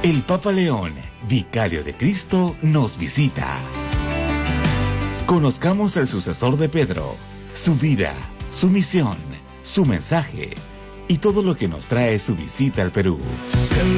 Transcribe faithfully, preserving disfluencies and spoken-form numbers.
El Papa León, vicario de Cristo, nos visita. Conozcamos al sucesor de Pedro, su vida, su misión, su mensaje y todo lo que nos trae su visita al Perú.